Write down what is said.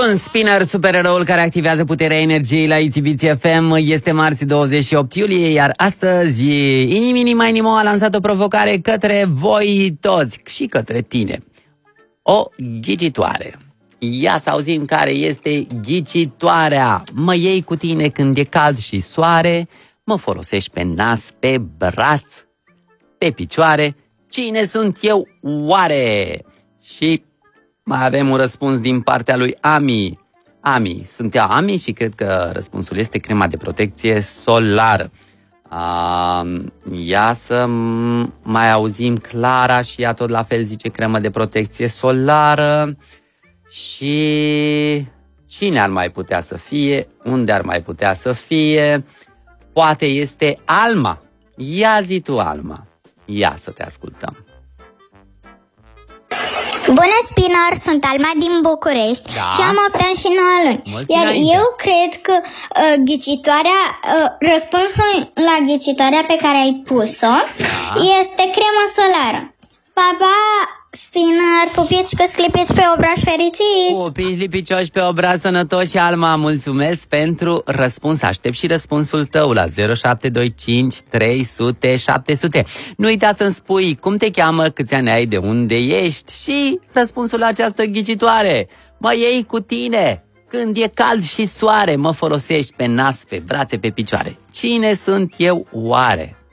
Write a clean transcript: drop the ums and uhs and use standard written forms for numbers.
Bun, Spinner, supereroul care activează puterea energiei la Itzibiți FM. Este marți 28 iulie, iar astăzi Inimini Mai Nimo a lansat o provocare către voi toți și către tine. O ghicitoare. Ia să auzim care este ghicitoarea. Mă iei cu tine când e cald și soare, mă folosești pe nas, pe braț, pe picioare. Cine sunt eu oare? Și mai avem un răspuns din partea lui Ami. Sunt eu Ami și cred că răspunsul este crema de protecție solară. Ia să mai auzim Clara și ea tot la fel zice cremă de protecție solară. Și cine ar mai putea să fie? Unde ar mai putea să fie? Poate este Alma. Ia zi tu, Alma. Ia să te ascultăm. Bună, Spinner! Sunt Alma din București și am 8 ani și 9 luni. Iar eu cred că răspunsul la ghicitoarea pe care ai pus-o este cremă solară. Pa, pa, Spinner! Pupici, că sclipici pe obraj fericiți! Pupici, lipicioși pe obraj sănătoși, Alma, mulțumesc pentru răspuns. Aștept și răspunsul tău la 0725 300 700. Nu uita să-mi spui cum te cheamă, câți ani ai, de unde ești și răspunsul la această ghicitoare. Mă iei cu tine când e cald și soare, mă folosești pe nas, pe brațe, pe picioare. Cine sunt eu oare?